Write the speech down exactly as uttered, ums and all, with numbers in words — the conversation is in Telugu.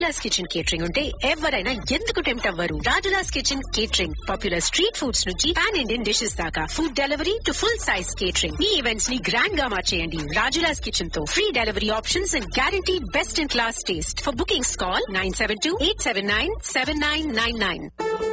రాజులాస్ కిచెన్ కేటరింగ్ ఉంటే ఎవరైనా ఎందుకు టెంప్ట్ అవ్వరు? Rajula's kitchen catering popular street foods నుంచి పాన్ ఇండియన్ డిషెస్ దాకా food delivery to full size catering. Me events ని గ్రాండ్ గా మార్చేయండి రాజులాస్ కిచెన్ తో. Free delivery options and guarantee best in class taste. For bookings call nine seven two eight seven nine seven nine nine nine.